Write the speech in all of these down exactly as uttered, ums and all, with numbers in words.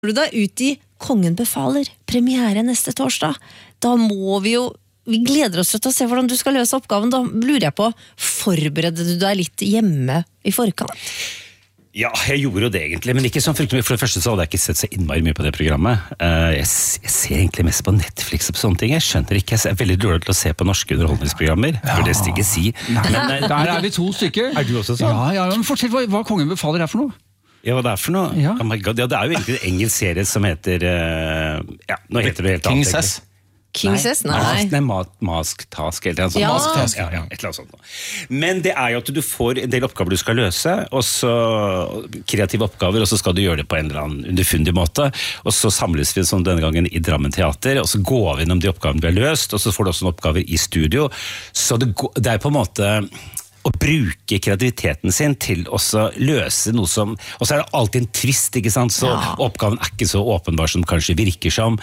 du deg ut i Kongen befaler, premiere neste torsdag. Da må vi jo, vi gleder oss til å se hvordan du skal løse oppgaven. Da lurer jeg på, forbereder du deg litt hjemme i forkant? Ja, jeg gjorde jo det egentlig, men ikke sånn fryktelig. For det første så hadde jeg ikke sett så innmari mye på det programmet. Jeg, jeg ser egentlig mest på Netflix og på sånne ting. Jeg skjønner ikke, jeg er veldig dårlig til å se på norske underholdningsprogrammer. Ja. For det stikker si. Men, der er vi to stykker. Er du også sånn? Ja, ja, men fortell hva, hva Kongen befaler er for noe. Ja, hva det er for noe? Ja. Oh my God, ja, det er jo egentlig en engelsk serie som heter, uh, ja, nå heter det helt annet. King's S. King's S, nei. Nei, nei ma Mask Task, eller noe sånt. Ja. Mask Task, ja, ja, et eller annet sånt. Men det er jo at du får en del oppgaver du skal løse, og så kreative oppgaver, og så skal du gjøre det på en eller annen underfundig måte, og så samles vi som denne gangen i Drammen Teater, og så går vi gjennom de oppgavene vi har løst, og så får du også noen oppgaver i studio, så det, går, det er på en måte å bruke kreativiteten sin til å løse noe som, og så er det alltid en twist, ikke sant, så ja. Oppgaven er ikke så åpenbar som kanskje virker som,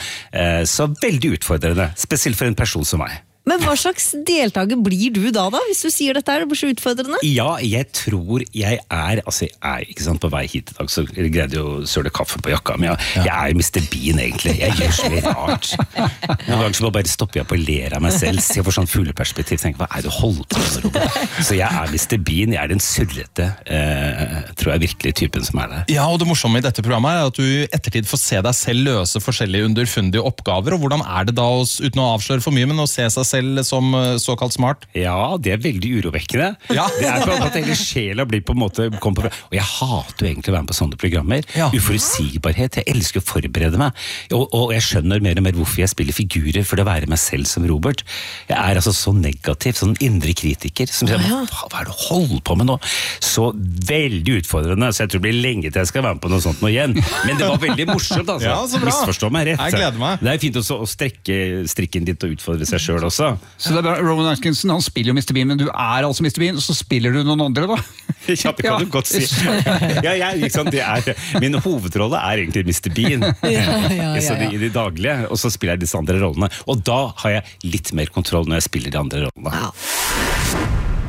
så veldig utfordrende, spesielt for en person som meg. Men hva slags deltaker blir du da da, hvis du sier dette er det blir så utfordrende? Ja, jeg tror jeg er, altså jeg er, ikke sant, på vei hit i dag, så jeg greide jo å søle kaffe på jakka, men jeg, ja. jeg er mister Bean egentlig, jeg gjør så mye rart. Noen ganger så bare stopper jeg på å ler av meg selv, ser for sånn fugleperspektiv, tenker, hva er det du holder på med, Robert? Så jeg er mister Bean, jeg er den surrete, eh, tror jeg virkelig typen som er der. Ja, og det morsomme i dette programmet er at du i ettertid får se deg selv løse forskjellige underfundige oppgaver, og hvordan er det da, uten å avsløre for mye, men å se seg selv som såkalt smart? Ja, det er veldig urovekkende. Ja. Det er på en måte hele sjela blir på en måte på, og jeg hater jo egentlig å være med på sånne programmer. Ja. Uforutsigbarhet, jeg elsker å forberede meg. Og, og jeg skjønner mer og mer hvorfor jeg spiller figurer for å være meg selv som Robert. Jeg er altså så negativ, sånn indre kritiker, som sier, hva, hva er det du holder på med nå? Så veldig utfordrende, så jeg tror det blir lenge til jeg skal være med på noe sånt nå igjen. Men det var veldig morsomt, altså. Ja, så bra. Misforstå meg rett. Jeg gleder meg. Det er fint også å strekke strikken ditt og utfordre seg selv også. Så det er bra, Rowan Atkinson, han spiller jo mister Bean, men du er altså mister Bean, og så spiller du noen andre da? Ja, det kan ja. Du godt si. Ja, jeg, liksom, det er, min hovedrolle er egentlig mister Bean. Ja, ja, ja, ja. I det daglige, og så spiller jeg disse andre rollene. Og da har jeg litt mer kontroll når jeg spiller de andre rollene. Ja.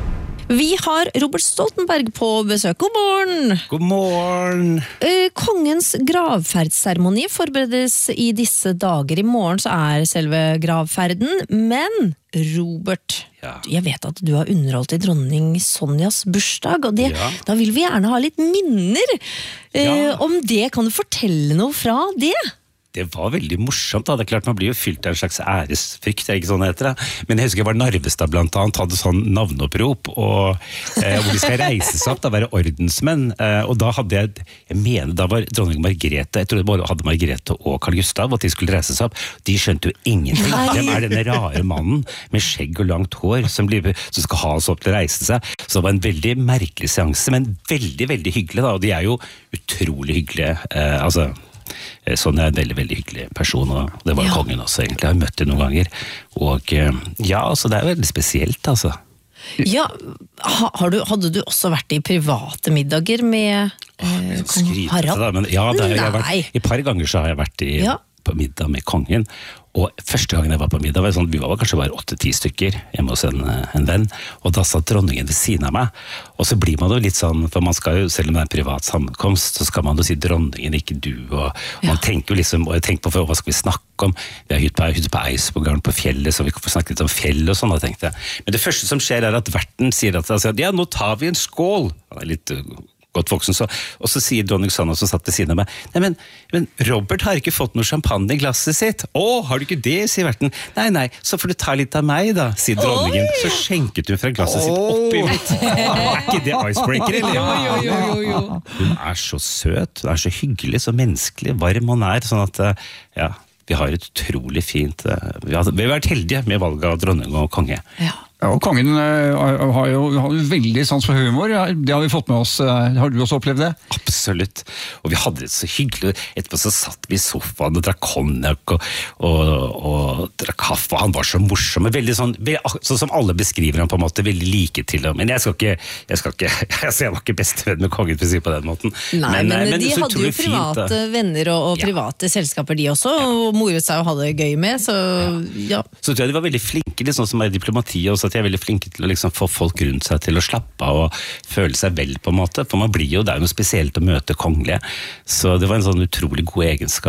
Vi har Robert Stoltenberg på besøk. God morgen! God morgen! Kongens gravferdsseremoni forberedes i disse dager. I morgen så er selve gravferden, men Robert, ja. Jeg vet at du har underholdt i dronning Sonjas bursdag, og det, ja. Da vil vi gjerne ha litt minner. Ja. Om det, kan du fortelle noe fra det? Det var veldig morsomt da, det er klart man blir jo fylt av en slags æresfrykt, det er ikke sånn det heter det. Men jeg husker jeg var Narvestad blant annet, hadde sånn navneopprop, og, eh, hvor de skal reise seg opp, da være ordensmenn, eh, og da hadde jeg, jeg mener, da var dronning Margrethe, jeg tror det bare hadde Margrethe og Carl Gustav, at de skulle reise seg opp, de skjønte jo ingenting. Hvem er denne rare mannen med skjegg og langt hår, som, blir, som skal ha oss opp til å reise seg? Så det var en veldig merkelig seanse, men veldig, veldig hyggelig da, og de er jo utrolig hyggelige, eh, altså, Sånn er en veldig, veldig hyggelig person, og det var ja. Kongen også egentlig, jeg har møtt det noen ganger, og ja, altså det er veldig spesielt, altså. Ja, har du, hadde du også vært i private middager med eh, kong Harald? Da, men ja, det har jeg vært, i par ganger så har jeg vært i, ja. På middag med kongen, og første gangen jeg var på middag, var sånn, vi var kanskje bare åtte-ti stykker hjemme hos en, en venn, og da satt dronningen ved siden av meg, og så blir man jo litt sånn, for man skal jo, selv om det er en privat sammenkomst, så skal man jo si dronningen, ikke du, og man ja. Tenker jo liksom, og jeg tenker på for, hva skal vi snakke om, vi har hytt på, hytt på Eidsvåggarden på fjellet, så vi kan få snakke litt om fjell og sånn, da tenkte jeg. Men det første som skjer er at verten sier at, altså, ja, nå tar vi en skål, det er litt godt voksen, så, og så sier dronning Sonja som satt ved siden av meg, nei, men, men Robert har ikke fått noe champagne i glasset sitt. Å, har du ikke det, sier verten. Nei, nei, så får du ta litt av meg da, sier dronningen. Oi! Så skjenket hun fra glasset sitt oppi mitt. Er ikke det icebreaker, eller? Jo, jo, jo, jo, jo. Hun er så søt, hun er så hyggelig, så menneskelig, varm hun er, sånn at, ja, vi har et utrolig fint, vi har, vi har vært heldige med valget av dronning og konge. Ja. Ja, og kongen uh, har jo har veldig sans for humor, ja, det har vi fått med oss. Uh, har du også opplevd det? Absolutt, og vi hadde det så hyggelig. Etterpå så satt vi i sofaen og drakk konjakk og, og, og drakk kaffe, og han var så morsom, veldig sånn, sånn som alle beskriver han på en måte, veldig like til ham. Men jeg skal ikke, jeg skal ikke, altså jeg var ikke bestevenn med kongen for å si på den måten. Nei, men, men, men de hadde jo private fint, venner og, og private ja. Selskaper de også, og moret seg og hadde det gøy med, så ja. Så tror jeg de var veldig flinke, litt sånn som er diplomati, og så at de er veldig flinke til å liksom få folk rundt seg til å slappe av og føle seg vel på en måte, for man blir jo, det er jo noe spesielt å møte kongelige, så det var en sånn utrolig god egenskap